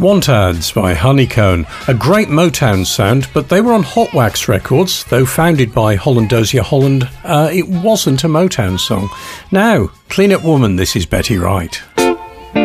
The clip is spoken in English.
Want Ads by Honeycomb. A great Motown sound, but they were on Hot Wax Records. Though founded by Holland Dozier Holland, it wasn't a Motown song. Now, Clean Up Woman, this is Betty Wright.